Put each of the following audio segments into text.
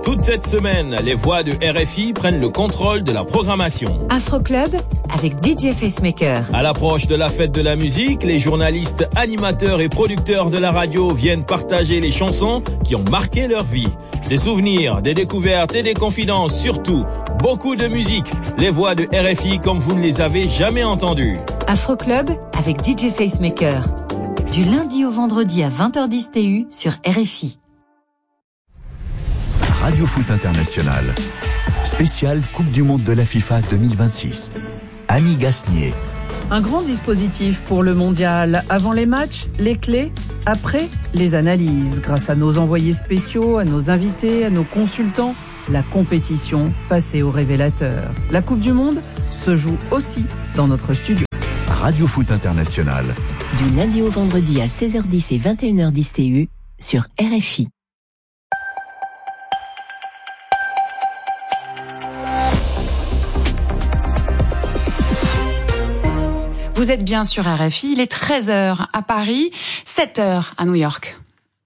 Toute cette semaine, les voix de RFI prennent le contrôle de la programmation. Afro Club avec DJ Facemaker. À l'approche de la fête de la musique, les journalistes, animateurs et producteurs de la radio viennent partager les chansons qui ont marqué leur vie. Des souvenirs, des découvertes et des confidences, surtout beaucoup de musique. Les voix de RFI comme vous ne les avez jamais entendues. Afro Club avec DJ Facemaker. Du lundi au vendredi à 20h10 TU sur RFI. Radio Foot International. Spécial Coupe du Monde de la FIFA 2026. Annie Gasnier. Un grand dispositif pour le mondial. Avant les matchs, les clés. Après, les analyses. Grâce à nos envoyés spéciaux, à nos invités, à nos consultants, la compétition passée au révélateur. La Coupe du Monde se joue aussi dans notre studio. Radio Foot International. Du lundi au vendredi à 16h10 et 21h10 TU sur RFI. Vous êtes bien sur RFI, il est 13h à Paris, 7h à New York.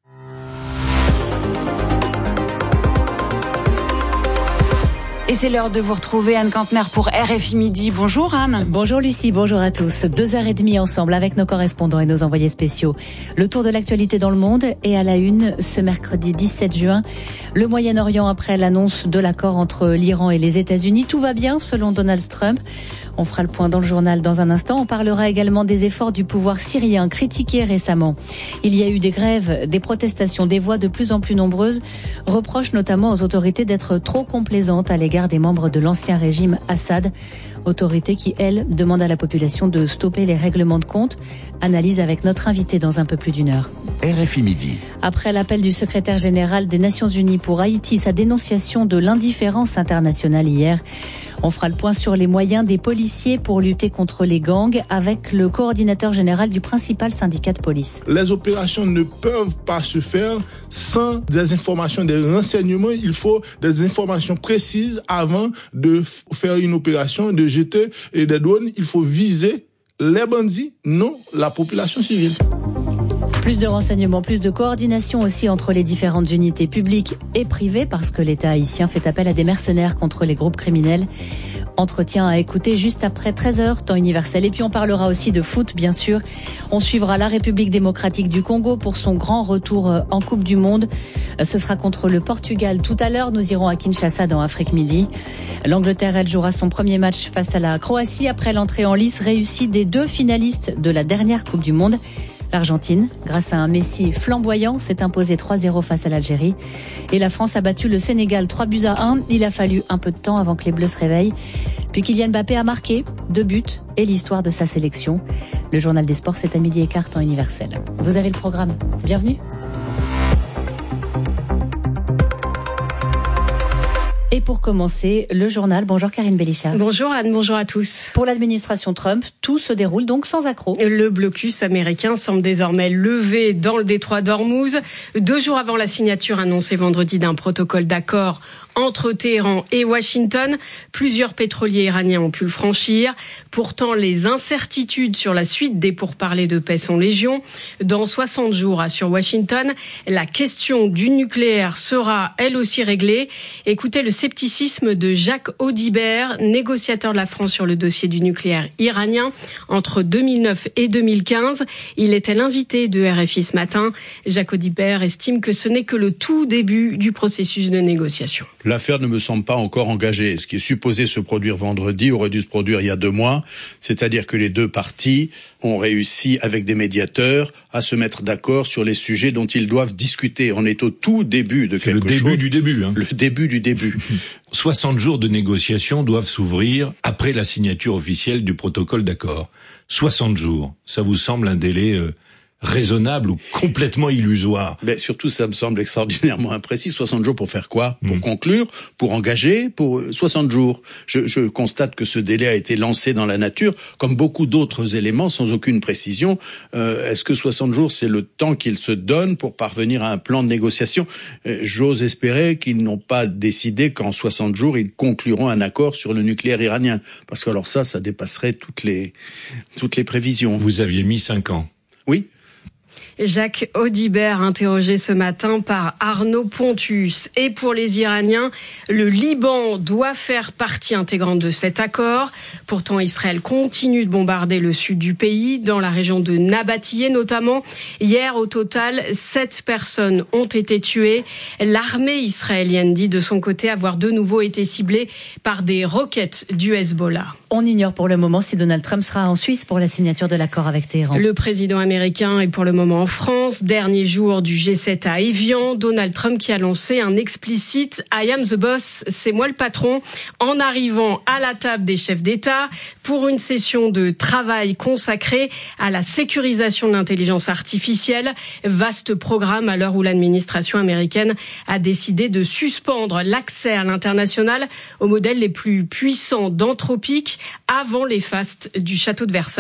Et c'est l'heure de vous retrouver, Anne Kantner, pour RFI Midi. Bonjour Anne. Bonjour Lucie, bonjour à tous. 2h30 ensemble avec nos correspondants et nos envoyés spéciaux. Le tour de l'actualité dans le monde est à la une ce mercredi 17 juin. Le Moyen-Orient après l'annonce de l'accord entre l'Iran et les États-Unis. Tout va bien selon Donald Trump. On fera le point dans le journal dans un instant. On parlera également des efforts du pouvoir syrien critiqués récemment. Il y a eu des grèves, des protestations, des voix de plus en plus nombreuses, reprochent notamment aux autorités d'être trop complaisantes à l'égard des membres de l'ancien régime Assad. Autorité qui, elle, demande à la population de stopper les règlements de compte. Analyse avec notre invité dans un peu plus d'une heure. RFI Midi. Après l'appel du secrétaire général des Nations Unies pour Haïti, sa dénonciation de l'indifférence internationale hier, on fera le point sur les moyens des policiers pour lutter contre les gangs avec le coordinateur général du principal syndicat de police. Les opérations ne peuvent pas se faire sans des informations, des renseignements. Il faut des informations précises avant de faire une opération, de jeter des drones. Il faut viser les bandits, non la population civile. Plus de renseignements, plus de coordination aussi entre les différentes unités publiques et privées parce que l'État haïtien fait appel à des mercenaires contre les groupes criminels. Entretien à écouter juste après 13h, temps universel. Et puis on parlera aussi de foot, bien sûr. On suivra la République démocratique du Congo pour son grand retour en Coupe du Monde. Ce sera contre le Portugal tout à l'heure. Nous irons à Kinshasa dans Afrique Midi. L'Angleterre, elle jouera son premier match face à la Croatie après l'entrée en lice réussie des deux finalistes de la dernière Coupe du Monde. L'Argentine, grâce à un Messi flamboyant, s'est imposée 3-0 face à l'Algérie. Et la France a battu le Sénégal 3-1. Il a fallu un peu de temps avant que les Bleus se réveillent. Puis Kylian Mbappé a marqué 2 buts et l'histoire de sa sélection. Le journal des sports, c'est à 12h15 temps universel. Vous avez le programme. Bienvenue. Et pour commencer, le journal. Bonjour Karine Bélichard. Bonjour Anne, bonjour à tous. Pour l'administration Trump, tout se déroule donc sans accroc. Le blocus américain semble désormais levé dans le détroit d'Ormuz. 2 jours avant la signature annoncée vendredi d'un protocole d'accord entre Téhéran et Washington, plusieurs pétroliers iraniens ont pu le franchir. Pourtant, les incertitudes sur la suite des pourparlers de paix sont légion. Dans 60 jours, assure Washington, la question du nucléaire sera elle aussi réglée. Écoutez le scepticisme de Jacques Audibert, négociateur de la France sur le dossier du nucléaire iranien entre 2009 et 2015. Il était l'invité de RFI ce matin. Jacques Audibert estime que ce n'est que le tout début du processus de négociation. L'affaire ne me semble pas encore engagée. Ce qui est supposé se produire vendredi aurait dû se produire il y a 2 mois. C'est-à-dire que les 2 parties ont réussi, avec des médiateurs, à se mettre d'accord sur les sujets dont ils doivent discuter. On est au tout début de quelque chose. Le début du début. Le début du début. 60 jours de négociations doivent s'ouvrir après la signature officielle du protocole d'accord. 60 jours. Ça vous semble un délai raisonnable ou complètement illusoire? Mais surtout, ça me semble extraordinairement imprécis. 60 jours pour faire quoi? Pour conclure? Pour engager? Pour 60 jours. Je constate que ce délai a été lancé dans la nature, comme beaucoup d'autres éléments, sans aucune précision. Est-ce que 60 jours, c'est le temps qu'ils se donnent pour parvenir à un plan de négociation? J'ose espérer qu'ils n'ont pas décidé qu'en 60 jours, ils concluront un accord sur le nucléaire iranien. Parce que alors ça dépasserait toutes les prévisions. Vous aviez mis 5 ans. Oui. Jacques Audibert, interrogé ce matin par Arnaud Pontus. Et pour les Iraniens, le Liban doit faire partie intégrante de cet accord. Pourtant, Israël continue de bombarder le sud du pays, dans la région de Nabatiyeh notamment. Hier, au total, 7 personnes ont été tuées. L'armée israélienne dit de son côté avoir de nouveau été ciblée par des roquettes du Hezbollah. On ignore pour le moment si Donald Trump sera en Suisse pour la signature de l'accord avec Téhéran. Le président américain est pour le moment en France. Dernier jour du G7 à Évian. Donald Trump qui a lancé un explicite « I am the boss », c'est moi le patron, en arrivant à la table des chefs d'État pour une session de travail consacrée à la sécurisation de l'intelligence artificielle. Vaste programme à l'heure où l'administration américaine a décidé de suspendre l'accès à l'international aux modèles les plus puissants d'Anthropic avant les fastes du château de Versailles.